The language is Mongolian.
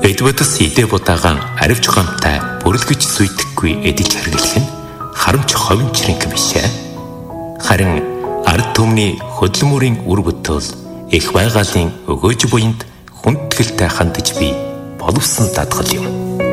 Эдвардс идэ будагаан аривч гамтай бүрлгэж зүйдэхгүй эдэж хэрглэх нь харамч ховинчрэнх бишээ. Харин ард түмний хөдөлмөрийн үр бүтэл их байгалийн өгөөж буйнд хүндгэлтэй хандаж би боловсон дадгал юм.